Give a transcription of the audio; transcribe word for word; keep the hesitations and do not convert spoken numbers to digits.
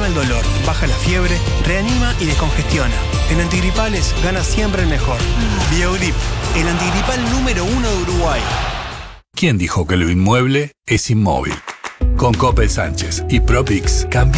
calma el dolor, baja la fiebre, reanima y descongestiona. En antigripales gana siempre el mejor. Biogrip, el antigripal número uno de Uruguay. ¿Quién dijo que lo inmueble es inmóvil? Con Coppel Sánchez y Propix cambia